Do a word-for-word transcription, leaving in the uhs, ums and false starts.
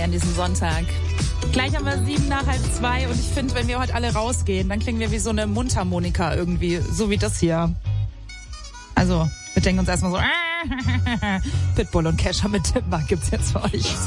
an diesem Sonntag. Gleich haben wir sieben nach halb zwei und ich finde, wenn wir heute alle rausgehen, dann klingen wir wie so eine Mundharmonika irgendwie, so wie das hier. Also, wir denken uns erstmal so, Pitbull und Kesha mit Timber gibt's jetzt für euch.